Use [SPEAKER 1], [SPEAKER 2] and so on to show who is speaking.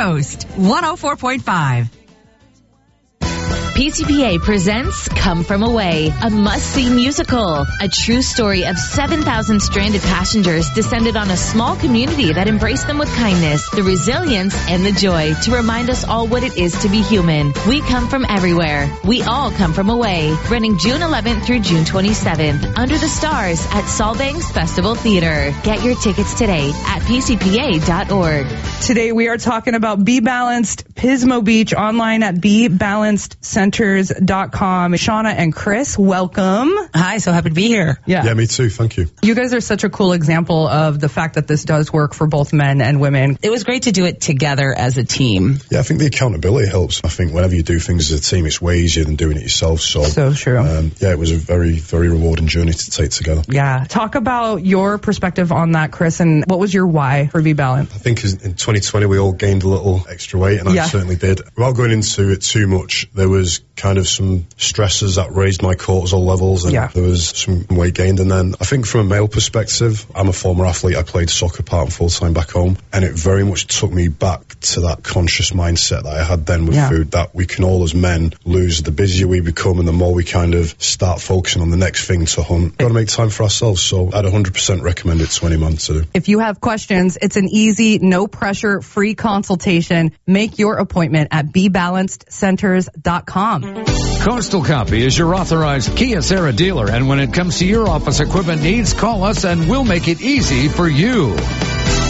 [SPEAKER 1] Coast, 104.5.
[SPEAKER 2] PCPA presents Come From Away, a must-see musical. A true story of 7,000 stranded passengers descended on a small community that embraced them with kindness, the resilience, and the joy to remind us all what it is to be human. We come from everywhere. We all come from away. Running June 11th through June 27th under the stars at Solbangs Festival Theater. Get your tickets today at pcpa.org.
[SPEAKER 3] Today we are talking about Be Balanced Pismo Beach, online at BeBalancedCenters.com. Shauna and Chris, welcome.
[SPEAKER 1] Hi, so happy to be here.
[SPEAKER 4] Yeah, me too. Thank you.
[SPEAKER 3] You guys are such a cool example of the fact that this does work for both men and women.
[SPEAKER 1] It was great to do it together as a team.
[SPEAKER 4] Yeah, I think the accountability helps. I think whenever you do things as a team, it's way easier than doing it yourself.
[SPEAKER 3] So true.
[SPEAKER 4] Yeah, it was a very, very rewarding journey to take together.
[SPEAKER 3] Yeah. Talk about your perspective on that, Chris, and what was your why for Be Balanced?
[SPEAKER 4] I think in 2020 we all gained a little extra weight, and I certainly did. Without going into it too much, there was kind of some stresses that raised my cortisol levels, and there was some weight gained. And then I think from a male perspective, I'm a former athlete. I played soccer part-time full-time back home, and it very much took me back to that conscious mindset that I had then with food, that we can all as men lose. The busier we become and the more we kind of start focusing on the next thing to hunt. We've got to make time for ourselves, so I'd 100% recommend it to any man to do.
[SPEAKER 3] If you have questions, it's an easy, no-pressure, free consultation. Make your appointment at BeBalancedCenters.com.
[SPEAKER 5] Coastal Copy is your authorized Kia Serra dealer, and when it comes to your office equipment needs, call us and we'll make it easy for you.